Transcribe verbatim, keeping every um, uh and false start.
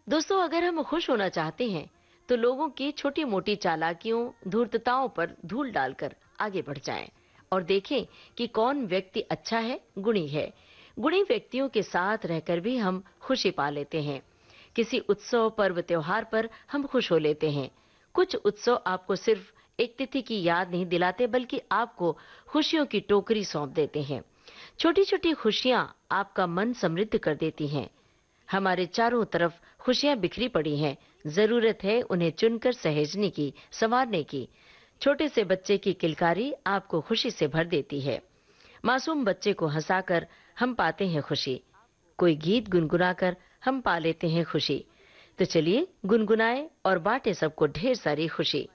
दोस्तों, अगर हम खुश होना चाहते हैं तो लोगों की छोटी मोटी चालाकियों, धूर्तताओं पर धूल डालकर आगे बढ़ जाएं और देखें कि कौन व्यक्ति अच्छा है, गुणी है। गुणी व्यक्तियों के साथ रहकर भी हम खुशी पा लेते हैं। किसी उत्सव, पर्व, त्योहार पर हम खुश हो लेते हैं। कुछ उत्सव आपको सिर्फ एक तिथि की याद नहीं दिलाते, बल्कि आपको खुशियों की टोकरी सौंप देते हैं। छोटी छोटी खुशियां आपका मन समृद्ध कर देती हैं। हमारे चारों तरफ खुशियां बिखरी पड़ी हैं। जरूरत है उन्हें चुनकर सहेजने की, संवारने की। छोटे से बच्चे की किलकारी आपको खुशी से भर देती है। मासूम बच्चे को हंसाकर हम पाते हैं खुशी। कोई गीत गुनगुनाकर हम पा लेते हैं खुशी। तो चलिए गुनगुनाएं और बांटे सबको ढेर सारी खुशी।